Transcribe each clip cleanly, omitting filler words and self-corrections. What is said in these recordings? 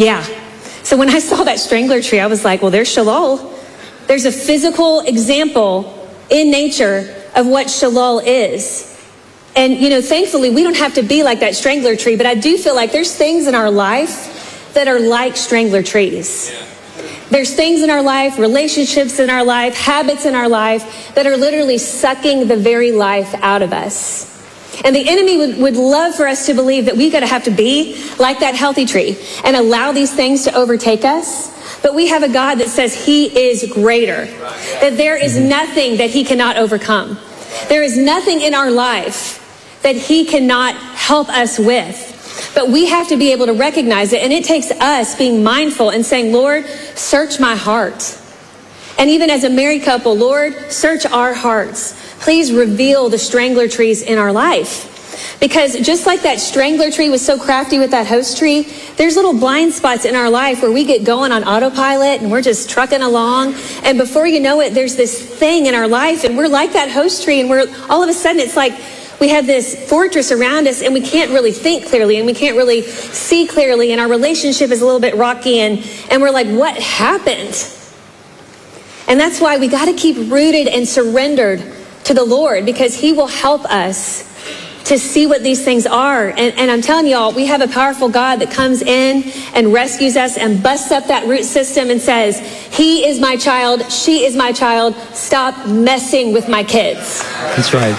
Yeah. So when I saw that strangler tree, I was like, well, there's Shalol. There's a physical example in nature of what Shalol is. And, thankfully, we don't have to be like that strangler tree, but I do feel like there's things in our life that are like strangler trees. There's things in our life, relationships in our life, habits in our life that are literally sucking the very life out of us. And the enemy would love for us to believe that we're going to have to be like that healthy tree and allow these things to overtake us. But we have a God that says he is greater, that there is nothing that he cannot overcome. There is nothing in our life that he cannot help us with. But we have to be able to recognize it. And it takes us being mindful and saying, Lord, search my heart. And even as a married couple, Lord, search our hearts. Please reveal the strangler trees in our life. Because just like that strangler tree was so crafty with that host tree, there's little blind spots in our life where we get going on autopilot and we're just trucking along. And before you know it, there's this thing in our life and we're like that host tree. And we're all of a sudden, it's like we have this fortress around us and we can't really think clearly and we can't really see clearly. And our relationship is a little bit rocky and we're like, what happened? And that's why we got to keep rooted and surrendered to the Lord, because he will help us to see what these things are. And I'm telling y'all, we have a powerful God that comes in and rescues us and busts up that root system and says, he is my child, she is my child, stop messing with my kids. That's right.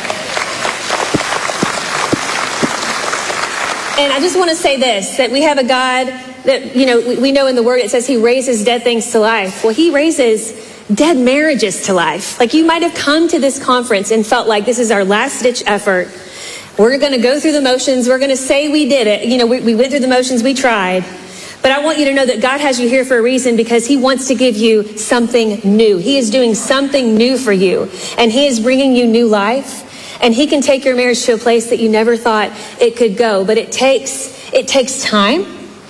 And I just want to say this, that we have a God that, we know in the Word it says he raises dead things to life. Well, he raises dead marriages to life. Like, you might have come to this conference and felt like this is our last ditch effort. We're going to go through the motions. We're going to say we did it. We went through the motions. We tried. But I want you to know that God has you here for a reason, because he wants to give you something new. He is doing something new for you. And he is bringing you new life. And he can take your marriage to a place that you never thought it could go. But it takes time.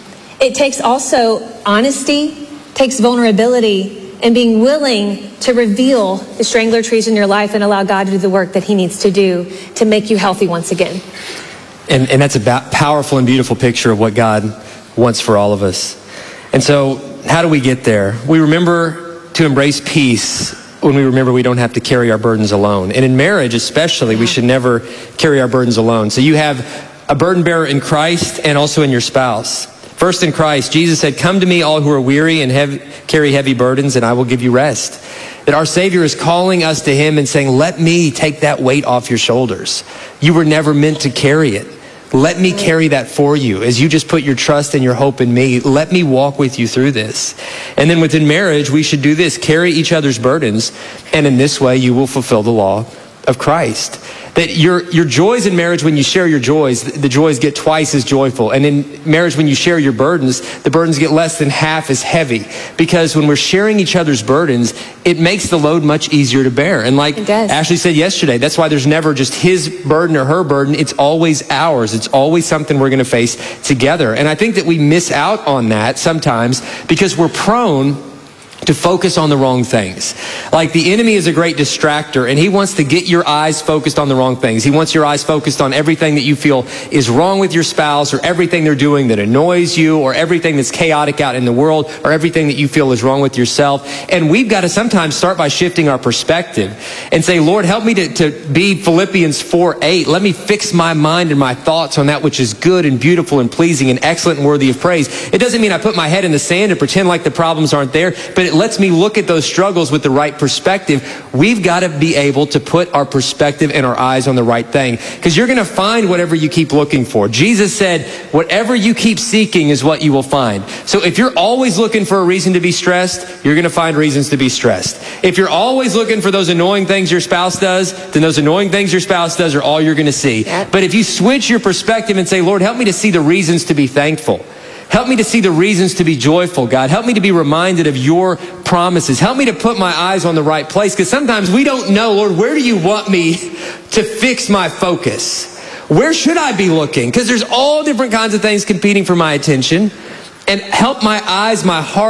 It takes also honesty, takes vulnerability, and being willing to reveal the strangler trees in your life and allow God to do the work that he needs to do to make you healthy once again. And that's a powerful and beautiful picture of what God wants for all of us. And so how do we get there? We remember to embrace peace when we remember we don't have to carry our burdens alone. And in marriage especially, we should never carry our burdens alone. So you have a burden bearer in Christ and also in your spouse. First in Christ, Jesus said, come to me all who are weary and carry heavy burdens, and I will give you rest. That our Savior is calling us to him and saying, let me take that weight off your shoulders. You were never meant to carry it. Let me carry that for you. As you just put your trust and your hope in me, let me walk with you through this. And then within marriage, we should do this, carry each other's burdens, and in this way you will fulfill the law of Christ. That your joys in marriage, when you share your joys, the joys get twice as joyful. And in marriage, when you share your burdens, the burdens get less than half as heavy. Because when we're sharing each other's burdens, it makes the load much easier to bear. And like Ashley said yesterday, that's why there's never just his burden or her burden. It's always ours. It's always something we're going to face together. And I think that we miss out on that sometimes because we're prone to focus on the wrong things. Like, the enemy is a great distractor, and he wants to get your eyes focused on the wrong things. He wants your eyes focused on everything that you feel is wrong with your spouse, or everything they're doing that annoys you, or everything that's chaotic out in the world, or everything that you feel is wrong with yourself. And we've got to sometimes start by shifting our perspective and say, Lord, help me to be Philippians 4:8. Let me fix my mind and my thoughts on that which is good and beautiful and pleasing and excellent and worthy of praise. It doesn't mean I put my head in the sand and pretend like the problems aren't there, but it lets me look at those struggles with the right perspective. We've got to be able to put our perspective and our eyes on the right thing, because you're going to find whatever you keep looking for. Jesus said, whatever you keep seeking is what you will find. So if you're always looking for a reason to be stressed, you're going to find reasons to be stressed. If you're always looking for those annoying things your spouse does, then those annoying things your spouse does are all you're going to see. But if you switch your perspective and say, Lord, help me to see the reasons to be thankful. Help me to see the reasons to be joyful, God. Help me to be reminded of your promises. Help me to put my eyes on the right place, because sometimes we don't know, Lord, where do you want me to fix my focus? Where should I be looking? Because there's all different kinds of things competing for my attention. And help my eyes, my heart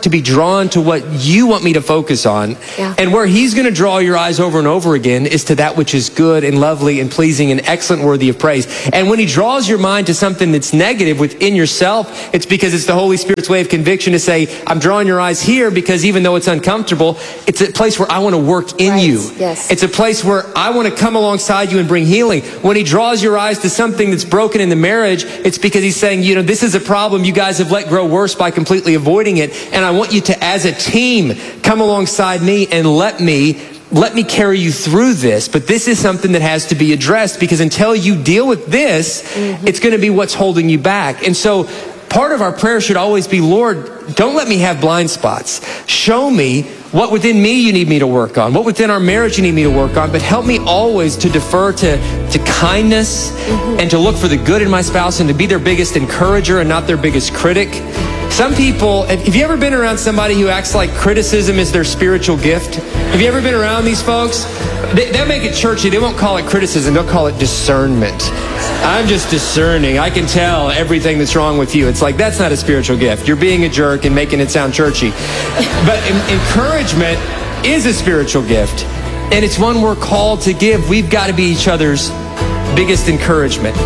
to be drawn to what you want me to focus on. Yeah. And where he's going to draw your eyes over and over again is to that which is good and lovely and pleasing and excellent, worthy of praise. And when he draws your mind to something that's negative within yourself, it's because it's the Holy Spirit's way of conviction to say, I'm drawing your eyes here because even though it's uncomfortable, it's a place where I want to work in you. Yes. It's a place where I want to come alongside you and bring healing. When he draws your eyes to something that's broken in the marriage, it's because he's saying, this is a problem you guys have let grow worse by completely avoiding it. And I want you to, as a team, come alongside me and let me carry you through this. But this is something that has to be addressed, because until you deal with this, it's going to be what's holding you back. And so part of our prayer should always be, Lord, don't let me have blind spots. Show me what within me you need me to work on, what within our marriage you need me to work on, but help me always to defer to kindness and to look for the good in my spouse and to be their biggest encourager and not their biggest critic. Some people, have you ever been around somebody who acts like criticism is their spiritual gift? Have you ever been around these folks? They'll make it churchy. They won't call it criticism. They'll call it discernment. I'm just discerning. I can tell everything that's wrong with you. It's like, that's not a spiritual gift. You're being a jerk and making it sound churchy. But encouragement is a spiritual gift. And it's one we're called to give. We've got to be each other's biggest encouragement.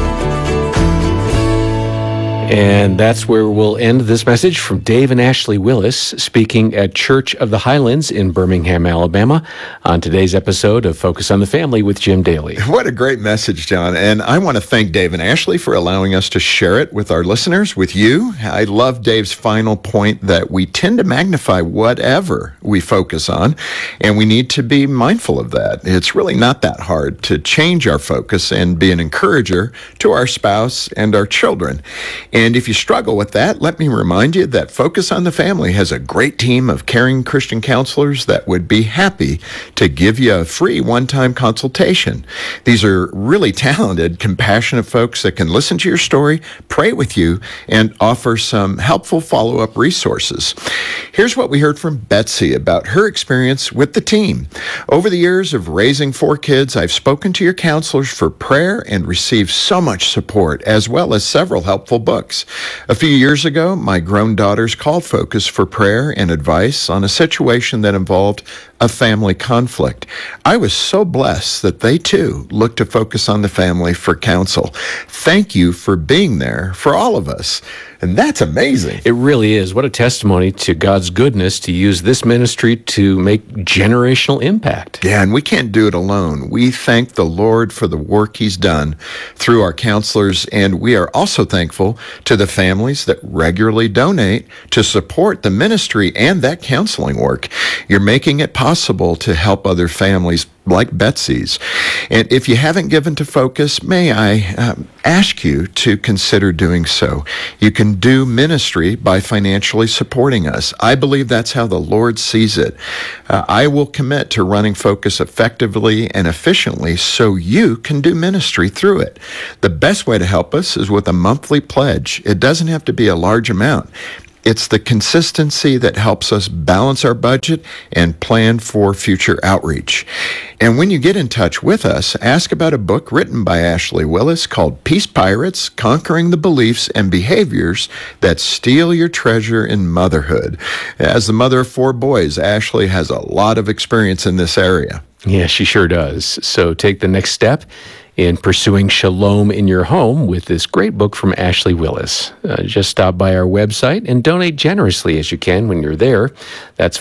And that's where we'll end this message from Dave and Ashley Willis, speaking at Church of the Highlands in Birmingham, Alabama, on today's episode of Focus on the Family with Jim Daly. What a great message, John. And I want to thank Dave and Ashley for allowing us to share it with our listeners, with you. I love Dave's final point that we tend to magnify whatever we focus on, and we need to be mindful of that. It's really not that hard to change our focus and be an encourager to our spouse and our children. And if you struggle with that, let me remind you that Focus on the Family has a great team of caring Christian counselors that would be happy to give you a free one-time consultation. These are really talented, compassionate folks that can listen to your story, pray with you, and offer some helpful follow-up resources. Here's what we heard from Betsy about her experience with the team. Over the years of raising 4 kids, I've spoken to your counselors for prayer and received so much support, as well as several helpful books. A few years ago, my grown daughters called Focus for prayer and advice on a situation that involved a family conflict. I was so blessed that they too looked to Focus on the Family for counsel. Thank you for being there for all of us. And that's amazing. It really is. What a testimony to God's goodness to use this ministry to make generational impact. Yeah, and we can't do it alone. We thank the Lord for the work He's done through our counselors, and we are also thankful to the families that regularly donate to support the ministry and that counseling work. You're making it possible to help other families like Betsy's. And if you haven't given to Focus, may I ask you to consider doing so. You can do ministry by financially supporting us. I believe that's how the Lord sees it. I will commit to running Focus effectively and efficiently so you can do ministry through it. The best way to help us is with a monthly pledge. It doesn't have to be a large amount. It's the consistency that helps us balance our budget and plan for future outreach. And when you get in touch with us, ask about a book written by Ashley Willis called Peace Pirates: Conquering the Beliefs and Behaviors That Steal Your Treasure in Motherhood. As the mother of 4 boys, Ashley has a lot of experience in this area. Yeah, she sure does. So take the next step in pursuing shalom in your home with this great book from Ashley Willis. Just stop by our website and donate generously as you can when you're there. That's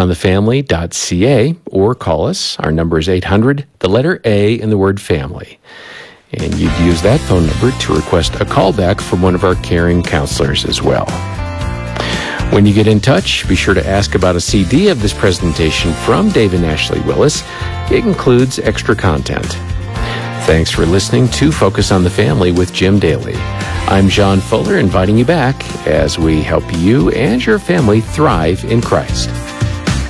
focusonthefamily.ca, or call us. Our number is 800, the letter A, and the word family. And you'd use that phone number to request a callback from one of our caring counselors as well. When you get in touch, be sure to ask about a CD of this presentation from Dave and Ashley Willis. It includes extra content. Thanks for listening to Focus on the Family with Jim Daly. I'm John Fuller, inviting you back as we help you and your family thrive in Christ.